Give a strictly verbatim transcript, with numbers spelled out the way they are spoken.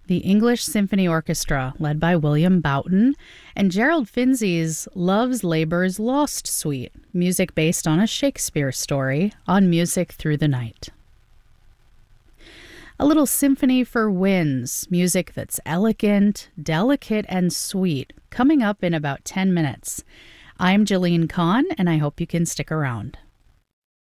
the English Symphony Orchestra, led by William Boughton, and Gerald Finzi's Love's Labour's Lost Suite, music based on a Shakespeare story, on Music Through the Night. A little symphony for winds, music that's elegant, delicate, and sweet, coming up in about ten minutes. I'm Jeline Kahn, and I hope you can stick around.